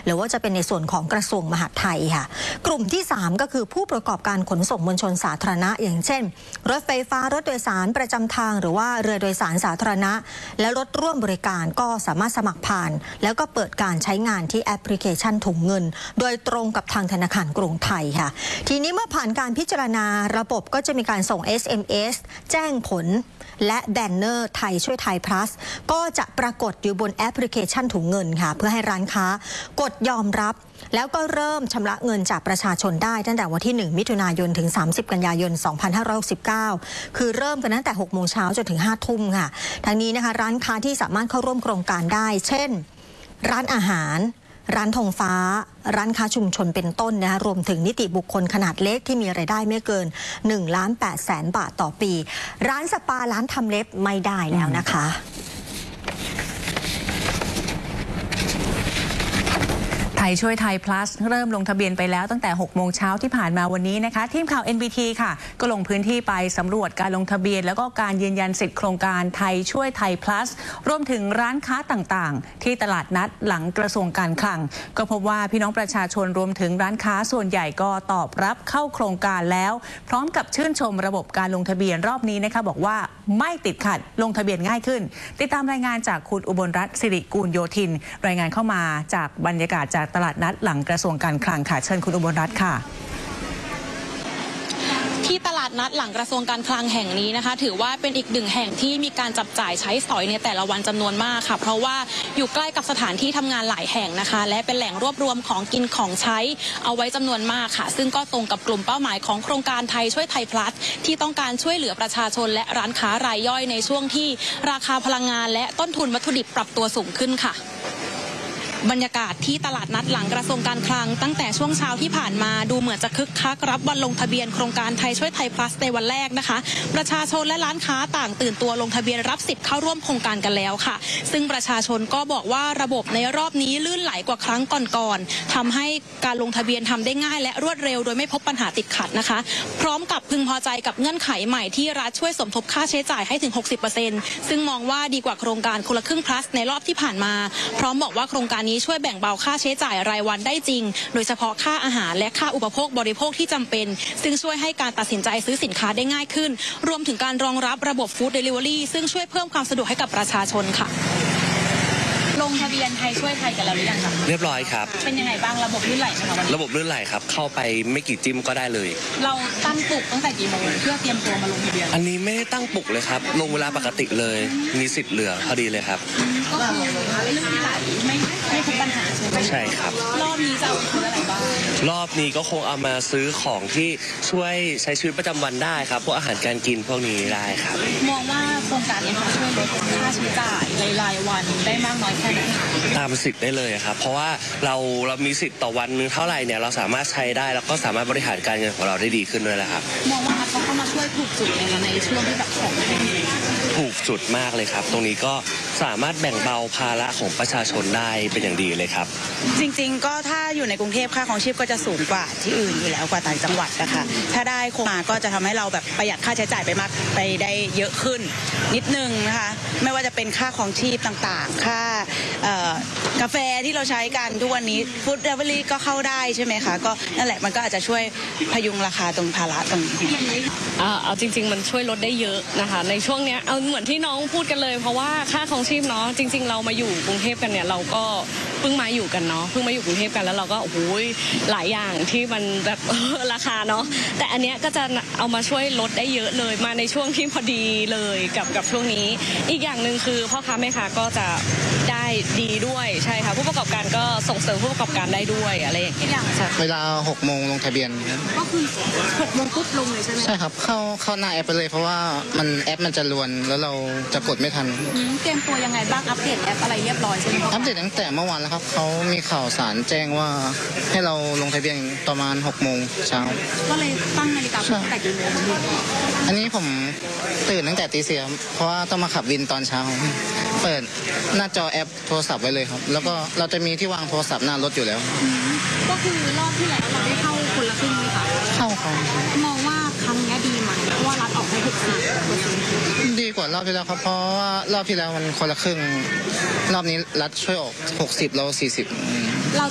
หรือว่าจะเป็นในส่วนของกระทรวงมหาดไทยค่ะกลุ่มที่3ก็คือผู้ประกอบการขนส่งมวลชนสาธารณะอย่างเช่นรถไฟฟ้ารถโดยสารประจำทางหรือว่าเรือโดยสารสาธารณะและรถร่วมบริการก็สามารถสมัครผ่านแล้วก็เปิดการใช้งานที่แอปพลิเคชันถุงเงินโดยตรงกับทางธนาคารกรุงไทยค่ะทีนี้เมื่อผ่านการพิจารณาระบบก็จะมีการส่ง SMS แจ้งผลและแบนเนอร์ไทยช่วยไทย plus ก็จะปรากฏอยู่บนแอปพลิเคชันถุงเงินค่ะเพื่อให้ร้านค้ากดยอมรับแล้วก็เริ่มชำระเงินจากประชาชนได้ตั้งแต่วันที่1มิถุนายนถึง30กันยายน2569คือเริ่มกันตั้งแต่6 โมงเช้าจนถึง5 ทุ่มค่ะทั้งนี้นะคะร้านค้าที่สามารถเข้าร่วมโครงการได้เช่นร้านอาหารร้านธงฟ้าร้านค้าชุมชนเป็นต้นนะคะรวมถึงนิติบุคคลขนาดเล็กที่มีรายได้ไม่เกิน1,800,000 บาทต่อปีร้านสปาร้านทำเล็บไม่ได้แล้วนะคะไทยช่วยไทย plus เริ่มลงทะเบียนไปแล้วตั้งแต่6 โมงเช้าที่ผ่านมาวันนี้นะคะทีมข่าว NBT ค่ะก็ลงพื้นที่ไปสำรวจการลงทะเบียนแล้วก็การยืนยันสิทธิโครงการไทยช่วยไทย plus รวมถึงร้านค้าต่างๆที่ตลาดนัดหลังกระทรวงการคลังก็พบว่าพี่น้องประชาชนรวมถึงร้านค้าส่วนใหญ่ก็ตอบรับเข้าโครงการแล้วพร้อมกับชื่นชมระบบการลงทะเบียนรอบนี้นะคะบอกว่าไม่ติดขัดลงทะเบียนง่ายขึ้นติดตามรายงานจากคุณอุบลรัตน์สิริกูลโยธินรายงานเข้ามาจากบรรยากาศจากตลาดนัดหลังกระทรวงการคลังค่ะเชิญคุณอุบลรัตน์ค่ะที่ตลาดนัดหลังกระทรวงการคลังแห่งนี้นะคะถือว่าเป็นอีกหนึ่งแห่งที่มีการจับจ่ายใช้สอยในแต่ละวันจำนวนมากค่ะเพราะว่าอยู่ใกล้กับสถานที่ทำงานหลายแห่งนะคะและเป็นแหล่งรวบรวมของกินของใช้เอาไว้จำนวนมากค่ะซึ่งก็ตรงกับกลุ่มเป้าหมายของโครงการไทยช่วยไทย plus ที่ต้องการช่วยเหลือประชาชนและร้านค้ารายย่อยในช่วงที่ราคาพลังงานและต้นทุนวัตถุดิบปรับตัวสูงขึ้นค่ะบรรยากาศที่ตลาดนัดหลังกระทรวงการคลังตั้งแต่ช่วงเช้าที่ผ่านมาดูเหมือนจะคึกคักรับวันลงทะเบียนโครงการไทยช่วยไทย plus ในวันแรกนะคะประชาชนและร้านค้าต่างตื่นตัวลงทะเบียนรับสิทธิ์เข้าร่วมโครงการกันแล้วค่ะซึ่งประชาชนก็บอกว่าระบบในรอบนี้ลื่นไหลกว่าครั้งก่อนๆทำให้การลงทะเบียนทำได้ง่ายและรวดเร็วโดยไม่พบปัญหาติดขัดนะคะพร้อมกับพึงพอใจกับเงื่อนไขใหม่ที่รัฐช่วยสมทบค่าใช้จ่ายให้ถึง 60% ซึ่งมองว่าดีกว่าโครงการคนละครึ่ง plus ในรอบที่ผ่านมาพร้อมบอกว่าโครงการนี้ช่วยแบ่งเบาค่าใช้จ่ายรายวันได้จริงโดยเฉพาะค่าอาหารและค่าอุปโภคบริโภคที่จำเป็นซึ่งช่วยให้การตัดสินใจซื้อสินค้าได้ง่ายขึ้นรวมถึงการรองรับระบบฟู้ดเดลิเวอรี่ซึ่งช่วยเพิ่มความสะดวกให้กับประชาชนค่ะลงทะเบียนไทยช่วยไทยกันแล้วหรือยังคะเรียบร้อยครับเป็นยังไงบ้างระบบลื่นไหลไหมคะวันนี้ระบบลื่นไหลครับเข้าไปไม่กี่จิ้มก็ได้เลยเราตั้งปลุกตั้งแต่กี่โมงเพื่อเตรียมตัวมาลงทะเบียนอันนี้ไม่ได้ตั้งปลุกเลยครับลงเวลาปกติเลยมีสิทธิ์เหลือพอดีเลยครับก็คือลื่นไหลไม่พบปัญหาใช่ครับรอบนี้จะเอาซื้ออะไรบ้างรอบนี้ก็คงเอามาซื้อของที่ช่วยใช้ชีวิตประจำวันได้ครับพวกอาหารการกินพวกนี้ได้ครับมองว่าโครงการนี้ค่ะช่วยลดค่าใช้จ่ายรายวันได้มากน้อยแค่ไหนตามสิทธิ์ได้เลยครับเพราะว่าเรามีสิทธิ์ต่อวันนึงเท่าไหร่เนี่ยเราสามารถใช้ได้แล้วก็สามารถบริหารการเงินของเราได้ดีขึ้นด้วยแหละครับมองว่าเขาเข้ามาช่วยถูกจุดในช่วงที่แบบของถูกจุดมากเลยครับตรงนี้ก็สามารถแบ่งเบาภาระของประชาชนได้เป็นอย่างดีเลยครับจริงๆก็ถ้าอยู่ในกรุงเทพค่าของชีพก็จะสูงกว่าที่อื่นอยู่แล้วกว่าต่างจังหวัดนะคะถ้าได้โครงการก็จะทำให้เราแบบประหยัดค่าใช้จ่ายไปได้เยอะขึ้นนิดนึงนะคะไม่ว่าจะเป็นค่าของชีพต่างๆค่ากาแฟที่เราใช้กันทุกวันนี้ฟู้ดเดลิเวอรี่ก็เข้าได้ใช่ไหมคะก็นั่นแหละมันก็อาจจะช่วยพยุงราคาตรงภาระตรงนี้เอาจริงๆมันช่วยลดได้เยอะนะคะในช่วงนี้เอาเหมือนที่น้องพูดกันเลยเพราะว่าค่าของชีพเนาะจริงๆเรามาอยู่กรุงเทพกันเนี่ยเราก็เพิ่งมาอยู่กันเนาะเพิ่งมาอยู่กรุงเทพกันแล้วเราก็โอ้โหหลายอย่างที่มันแบบราคาเนาะแต่อันเนี้ยก็จะเอามาช่วยลดได้เยอะเลยมาในช่วงที่พอดีเลยกับช่วงนี้อีกอย่างหนึ่งคือพ่อค้าแม่ค้าก็จะได้ดีด้วยใช่ค่ะผู้ประกอบการก็ส่งเสริมผู้ประกอบการได้ด้วยอะไรอย่างเงี้ยเวลา6 โมงลงทะเบียนก็คือ6 โมงปุ๊บลงเลยใช่ไหมใช่ครับเข้าหน้าแอปไปเลยเพราะว่าแอปมันจะรวนแล้วเราจะกดไม่ทันเตรียมตัวยังไงบ้างอัปเดตแอปอะไรเรียบร้อยใช่ไหมอัปเดตตั้งแต่เมื่อวานแล้วครับเขามีข่าวสารแจ้งว่าให้เราลงทะเบียนประมาณ6 โมงเช้าก็เลยตั้งนาฬิกาปลุกแต่กี่โมงอันนี้ผมตื่นตั้งแต่ตี 4เพราะว่าต้องมาขับวินตอนเช้าเปิดหน้าจอแอปโทรศัพท์ไว้เลยครับแล้วก็เราจะมีที่วางโทรศัพท์หน้ารถอยู่แล้วก็คือรอบที่แล้วเราได้เข้าคนละครึ่งไหมคะเข้าครับมองว่าครั้งนี้ดีไหมเพราะว่ารัฐออกให้ 60%ดีกว่ารอบที่แล้วครับเพราะว่ารอบที่แล้วมันคนละครึ่งรอบนี้รัฐช่วยออก60แล้ว40 เรา